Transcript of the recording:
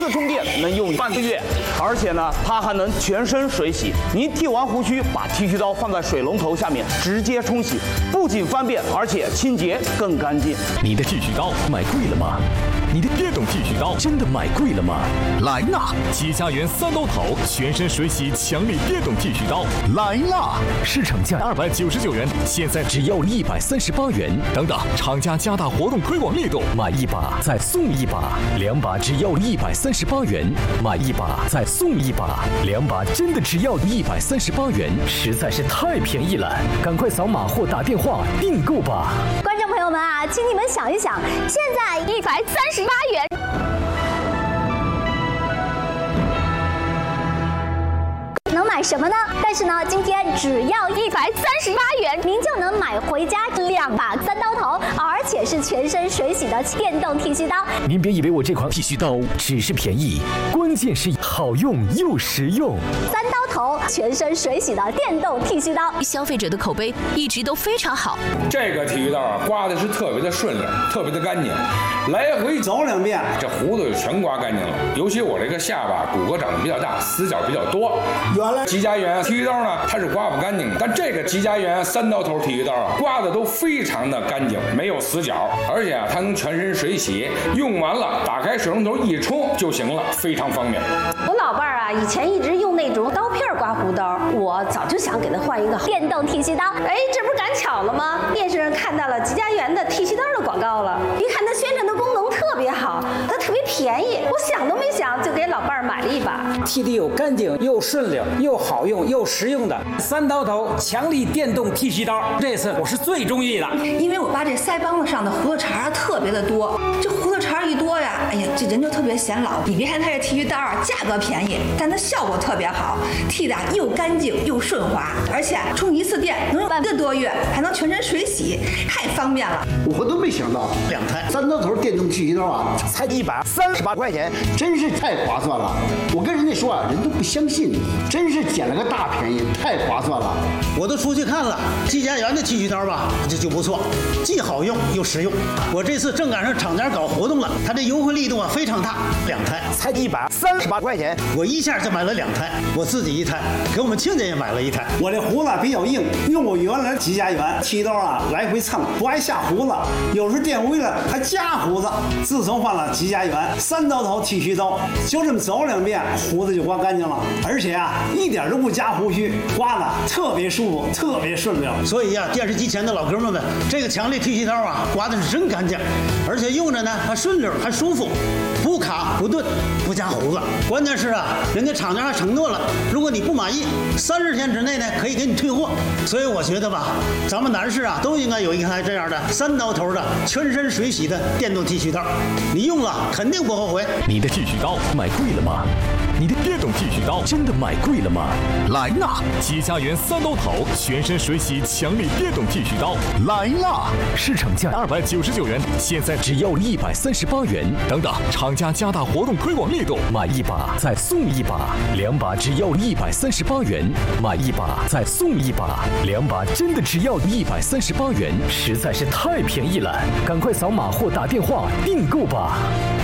次充电能用半个月，而且呢，它还能全身水洗。您剃完胡须，把剃须刀放在水龙头下面直接冲洗，不仅方便，而且清洁更干净。 你的剃须刀买贵了吗？你的电动剃须刀真的买贵了吗？来啦！吉家园3刀头全身水洗强力电动剃须刀来啦！市场价299元，现在只要138元。等等，厂家加大活动推广力度，买一把再送一把，2把只要138元，买一把再送一把，2把真的只要138元，实在是太便宜了！赶快扫码或打电话订购吧！ 观众朋友们啊，请你们想一想，现在138元。能买什么呢？但是呢，今天只要138元，您就能买回家2把3刀头，而且是全身水洗的电动剃须刀。 您别以为我这款剃须刀只是便宜，关键是好用又实用。 3刀头全身水洗的电动剃须刀， 消费者的口碑一直都非常好。 这个剃须刀啊，刮的是特别的顺溜，特别的干净，来回走2遍，这胡子就全刮干净了。尤其我这个下巴骨骼长得比较大，死角比较多。原来吉家园剃须刀呢，它是刮不干净的，但这个吉家园3刀头剃须刀啊，刮的都非常的干净，没有死角，而且啊，它能全身水洗，用完了打开水龙头一冲就行了，非常方便。 我老伴儿啊，以前一直用那种刀片刮胡刀，我早就想给他换一个电动剃须刀。 哎，这不是赶巧了吗？电视上看到了吉家园的剃须刀的广告了，一看它宣传的功能特别好，它特别便宜，我想都没想就给老伴儿买了一把。 剃的又干净又顺溜又好用又实用的3刀头强力电动剃须刀，这次我是最中意的。 因为我爸这腮帮子上的胡子茬特别的多，这胡子茬一多呀，哎呀，这人就特别显老。你别看他这剃须刀啊，价格便宜，但它效果特别好，剃的又干净又顺滑，而且充1次电能用半个多月，还能全身水洗，太方便了。 我都没想到2台3刀头电动剃须刀啊，才138块钱，真是太划算了。我跟人家说啊，人都不相信，真是捡了个大便宜，太划算了。 我都出去看了吉家园的剃须刀吧，这就不错，既好用又实用。我这次正赶上厂家搞活动了，它这优惠力度啊非常大，2台才138块钱，我一下就买了2台，我自己1台，给我们亲家也买了1台。 我这胡子比较硬，用我原来吉家园剃刀啊来回蹭，不爱下胡子，有时电位了还加胡子。自从换了吉家园3刀头剃须刀，就这么走2遍，胡子就刮干净了，而且啊一点都不加胡须，刮的特别舒服，特别顺溜。 所以呀，电视机前的老哥们，这个强力剃须刀啊，刮的是真干净，而且用着呢还顺溜还舒服，不卡不顿不加胡子。关键是啊，人家厂家还承诺了，如果你不满意，30天之内呢可以给你退货。所以我觉得吧，咱们男士啊都应该有一台这样的3刀头的全身水洗的电动剃须刀，你用了肯定不后悔。 你的剃须刀买贵了吗？你的电动剃须刀真的买贵了吗？来啦！吉家园3刀头全身水洗强力电动剃须刀来啦！市场价299元，现在只要138元。等等，厂家加大活动推广力度，买一把再送一把，2把只要138元，买一把再送一把，2把真的只要138元，实在是太便宜了！赶快扫码或打电话订购吧。